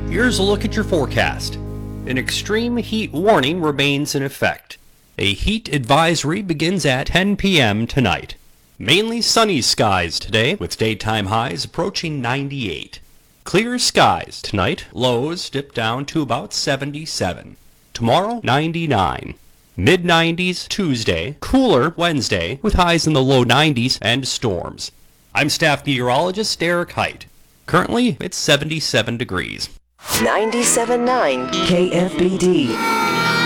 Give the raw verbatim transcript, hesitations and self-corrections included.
Here's a look at your forecast. An extreme heat warning remains in effect. A heat advisory begins at ten p m tonight. Mainly sunny skies today, with daytime highs approaching ninety-eight. Clear skies tonight, lows dip down to about seventy-seven. Tomorrow, ninety-nine. mid nineties Tuesday, cooler Wednesday, with highs in the low nineties and storms. I'm staff meteorologist Derek Height. Currently, it's seventy-seven degrees. ninety-seven point nine K F B D.